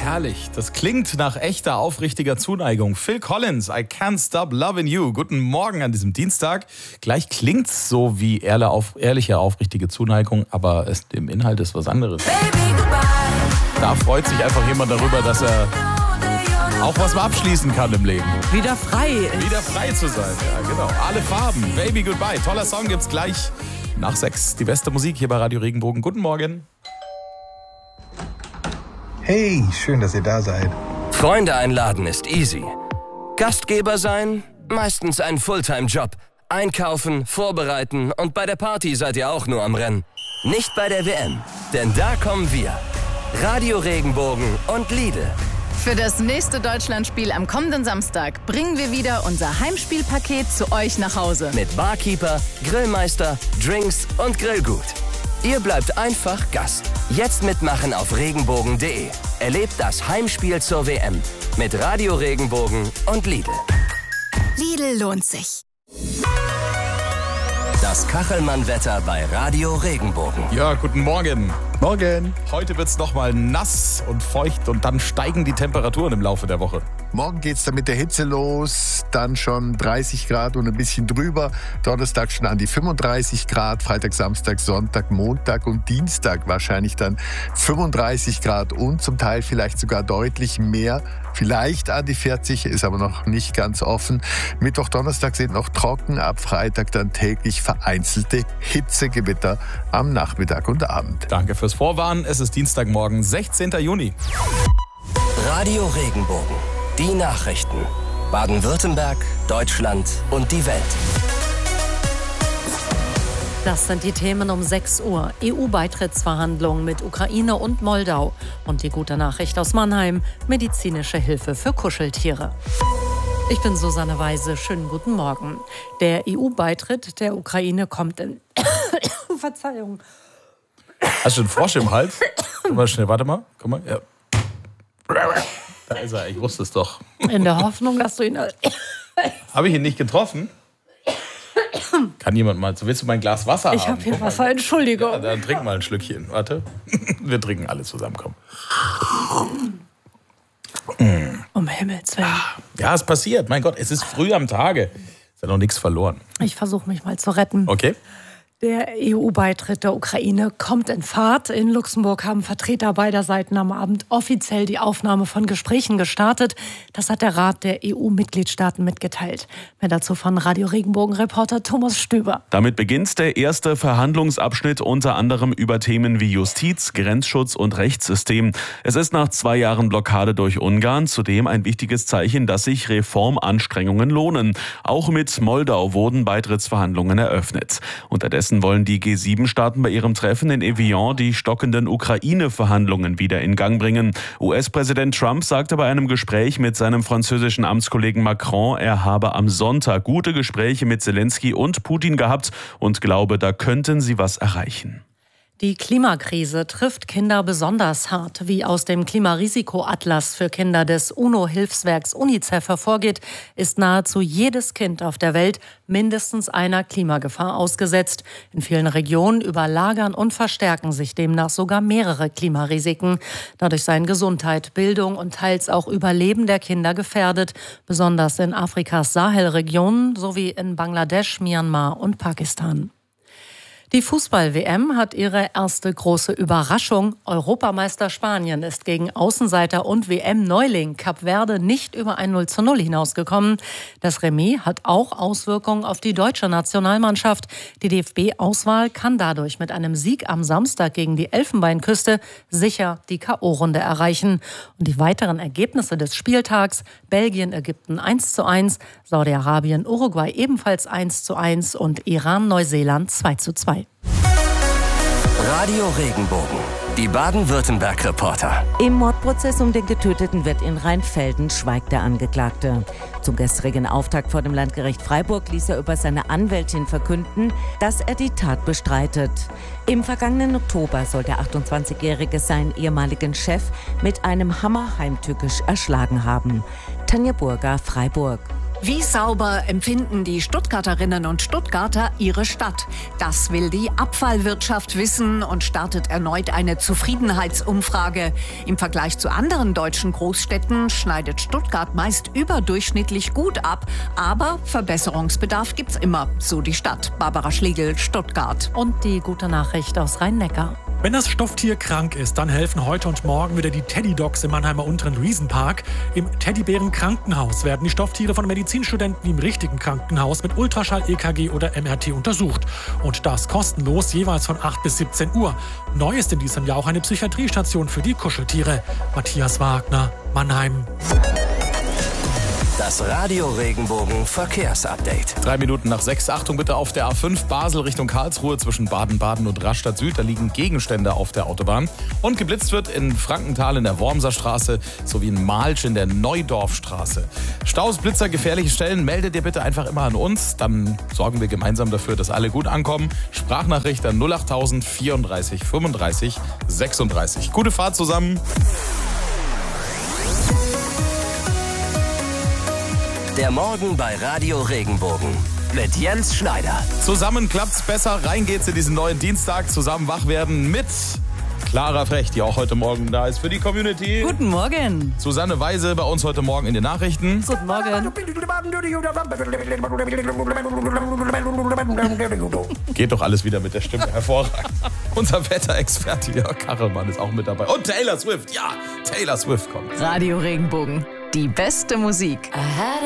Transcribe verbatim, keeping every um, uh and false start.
herrlich. Das klingt nach echter, aufrichtiger Zuneigung. Phil Collins, I Can't Stop Loving You. Guten Morgen an diesem Dienstag. Gleich klingt's so wie ehrliche, auf, ehrliche aufrichtige Zuneigung, aber es, im Inhalt ist was anderes. Da freut sich einfach jemand darüber, dass er auch was mal abschließen kann im Leben. Wieder frei ist. Wieder frei zu sein, ja genau. Alle Farben, Baby Goodbye. Toller Song gibt's gleich nach sechs. Die beste Musik hier bei Radio Regenbogen. Guten Morgen. Hey, schön, dass ihr da seid. Freunde einladen ist easy. Gastgeber sein, meistens ein Fulltime-Job. Einkaufen, vorbereiten und bei der Party seid ihr auch nur am Rennen. Nicht bei der W M, denn da kommen wir. Radio Regenbogen und Lidl. Für das nächste Deutschlandspiel am kommenden Samstag bringen wir wieder unser Heimspielpaket zu euch nach Hause. Mit Barkeeper, Grillmeister, Drinks und Grillgut. Ihr bleibt einfach Gast. Jetzt mitmachen auf regenbogen punkt de. Erlebt das Heimspiel zur W M mit Radio Regenbogen und Lidl. Lidl lohnt sich. Das Kachelmann-Wetter bei Radio Regenbogen. Ja, guten Morgen. Morgen. Heute wird's noch mal nass und feucht und dann steigen die Temperaturen im Laufe der Woche. Morgen geht's dann mit der Hitze los, dann schon dreißig Grad und ein bisschen drüber. Donnerstag schon an die fünfunddreißig Grad, Freitag, Samstag, Sonntag, Montag und Dienstag wahrscheinlich dann fünfunddreißig Grad und zum Teil vielleicht sogar deutlich mehr. Vielleicht an die vierzig, ist aber noch nicht ganz offen. Mittwoch, Donnerstag sind noch trocken, ab Freitag dann täglich vereinzelte Hitzegewitter am Nachmittag und Abend. Danke fürs Vorwarnen. Es ist Dienstagmorgen, sechzehnten Juni. Radio Regenbogen. Die Nachrichten. Baden-Württemberg, Deutschland und die Welt. Das sind die Themen um sechs Uhr. E U-Beitrittsverhandlungen mit Ukraine und Moldau. Und die gute Nachricht aus Mannheim: medizinische Hilfe für Kuscheltiere. Ich bin Susanne Weise. Schönen guten Morgen. Der E U-Beitritt der Ukraine kommt in... Verzeihung. Hast du einen Frosch im Hals? Komm mal schnell, warte mal. Komm mal. Ja. Da ist er, ich wusste es doch. In der Hoffnung, dass du ihn... Habe ich ihn nicht getroffen? Kann jemand mal... Willst du mein Glas Wasser ich haben? Ich habe hier Wasser, Entschuldigung. Ja, dann trink mal ein Schlückchen. Warte. Wir trinken alle zusammen, komm. Um Himmels Willen. Ja, es passiert. Mein Gott, es ist früh am Tage. Ist ja noch nichts verloren. Ich versuche mich mal zu retten. Okay. Der E U-Beitritt der Ukraine kommt in Fahrt. In Luxemburg haben Vertreter beider Seiten am Abend offiziell die Aufnahme von Gesprächen gestartet. Das hat der Rat der E U-Mitgliedstaaten mitgeteilt. Mehr dazu von Radio Regenbogen-Reporter Thomas Stüber. Damit beginnt der erste Verhandlungsabschnitt, unter anderem über Themen wie Justiz, Grenzschutz und Rechtssystem. Es ist nach zwei Jahren Blockade durch Ungarn zudem ein wichtiges Zeichen, dass sich Reformanstrengungen lohnen. Auch mit Moldau wurden Beitrittsverhandlungen eröffnet. Unterdessen wollen die G sieben Staaten bei ihrem Treffen in Evian die stockenden Ukraine-Verhandlungen wieder in Gang bringen. U S-Präsident Trump sagte bei einem Gespräch mit seinem französischen Amtskollegen Macron, er habe am Sonntag gute Gespräche mit Zelensky und Putin gehabt und glaube, da könnten sie was erreichen. Die Klimakrise trifft Kinder besonders hart. Wie aus dem Klimarisikoatlas für Kinder des UNO-Hilfswerks UNICEF hervorgeht, ist nahezu jedes Kind auf der Welt mindestens einer Klimagefahr ausgesetzt. In vielen Regionen überlagern und verstärken sich demnach sogar mehrere Klimarisiken. Dadurch seien Gesundheit, Bildung und teils auch Überleben der Kinder gefährdet, besonders in Afrikas Sahelregionen sowie in Bangladesch, Myanmar und Pakistan. Die Fußball-W M hat ihre erste große Überraschung. Europameister Spanien ist gegen Außenseiter und W M-Neuling Kap Verde nicht über ein null zu null hinausgekommen. Das Remis hat auch Auswirkungen auf die deutsche Nationalmannschaft. Die D F B-Auswahl kann dadurch mit einem Sieg am Samstag gegen die Elfenbeinküste sicher die K O-Runde erreichen. Und die weiteren Ergebnisse des Spieltags: Belgien, Ägypten eins zu eins, Saudi-Arabien, Uruguay ebenfalls eins zu eins und Iran, Neuseeland zwei zu zwei. Radio Regenbogen. Die Baden-Württemberg-Reporter. Im Mordprozess um den Getöteten Wirt in Rheinfelden schweigt der Angeklagte. Zum gestrigen Auftakt vor dem Landgericht Freiburg ließ er über seine Anwältin verkünden, dass er die Tat bestreitet. Im vergangenen Oktober soll der achtundzwanzigjährige seinen ehemaligen Chef mit einem Hammer heimtückisch erschlagen haben. Tanja Burger, Freiburg. Wie sauber empfinden die Stuttgarterinnen und Stuttgarter ihre Stadt? Das will die Abfallwirtschaft wissen und startet erneut eine Zufriedenheitsumfrage. Im Vergleich zu anderen deutschen Großstädten schneidet Stuttgart meist überdurchschnittlich gut ab. Aber Verbesserungsbedarf gibt's immer, so die Stadt. Barbara Schlegel, Stuttgart. Und die gute Nachricht aus Rhein-Neckar. Wenn das Stofftier krank ist, dann helfen heute und morgen wieder die Teddy Dogs im Mannheimer Unteren Luisenpark. Im Teddybären-Krankenhaus werden die Stofftiere von Medizinstudenten wie im richtigen Krankenhaus mit Ultraschall, E K G oder M R T untersucht. Und das kostenlos, jeweils von acht bis siebzehn Uhr. Neu ist in diesem Jahr auch eine Psychiatriestation für die Kuscheltiere. Matthias Wagner, Mannheim. Das Radio Regenbogen Verkehrsupdate. Drei Minuten nach sechs. Achtung bitte auf der A fünf Basel Richtung Karlsruhe zwischen Baden-Baden und Rastatt Süd. Da liegen Gegenstände auf der Autobahn. Und geblitzt wird in Frankenthal in der Wormser Straße sowie in Mahlsch in der Neudorfstraße. Staus, Blitzer, gefährliche Stellen. Meldet ihr bitte einfach immer an uns. Dann sorgen wir gemeinsam dafür, dass alle gut ankommen. Sprachnachricht an null achttausend vierunddreißig fünfunddreißig sechsunddreißig. Gute Fahrt zusammen. Der Morgen bei Radio Regenbogen mit Jens Schneider. Zusammen klappt's besser. Rein geht's in diesen neuen Dienstag. Zusammen wach werden mit Clara Frecht, die auch heute Morgen da ist für die Community. Guten Morgen. Susanne Weise bei uns heute Morgen in den Nachrichten. Guten Morgen. Geht doch alles wieder mit der Stimme hervorragend. Unser Wetterexperte Jörg Kachelmann ist auch mit dabei. Und Taylor Swift, ja, Taylor Swift kommt. Radio Regenbogen, die beste Musik.